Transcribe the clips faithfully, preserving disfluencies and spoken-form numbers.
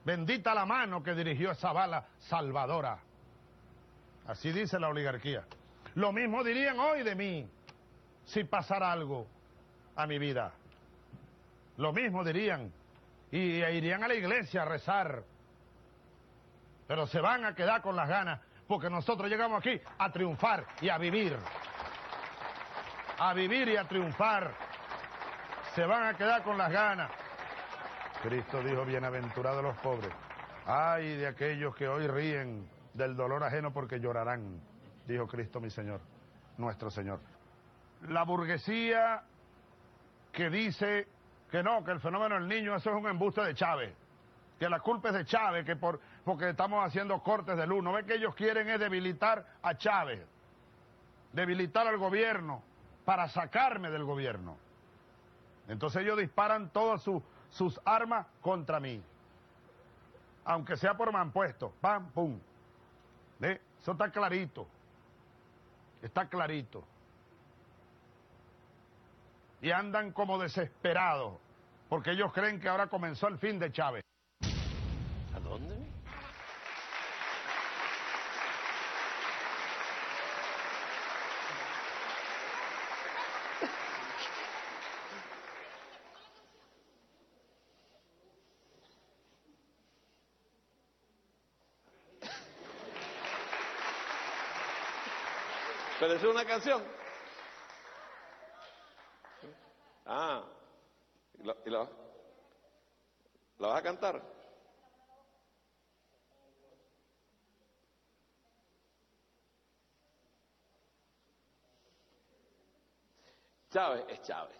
Bendita la mano que dirigió esa bala salvadora. Así dice la oligarquía. Lo mismo dirían hoy de mí, si pasara algo a mi vida. Lo mismo dirían, y irían a la iglesia a rezar. Pero se van a quedar con las ganas, porque nosotros llegamos aquí a triunfar y a vivir. A vivir y a triunfar. Se van a quedar con las ganas. Cristo dijo, bienaventurados los pobres. Ay de aquellos que hoy ríen del dolor ajeno porque llorarán, dijo Cristo mi Señor, nuestro Señor. La burguesía que dice que no, que el fenómeno del niño, eso es un embuste de Chávez, que la culpa es de Chávez, que por, porque estamos haciendo cortes de luz. ¿No ve que ellos quieren es debilitar a Chávez, debilitar al gobierno, para sacarme del gobierno? Entonces ellos disparan todas sus, sus armas contra mí, aunque sea por mampuesto, pam, pum. ¿Ve? Eso está clarito, está clarito. Y andan como desesperados, porque ellos creen que ahora comenzó el fin de Chávez. ¿A dónde? ¿Pero es una canción? Ah, ¿y la, y la, la vas a cantar? Chávez es Chávez.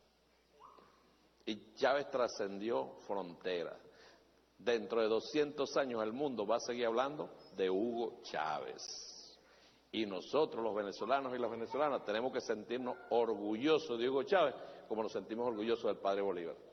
Y Chávez trascendió fronteras. Dentro de doscientos años el mundo va a seguir hablando de Hugo Chávez. Y nosotros, los venezolanos y las venezolanas, tenemos que sentirnos orgullosos de Hugo Chávez, como nos sentimos orgullosos del padre Bolívar.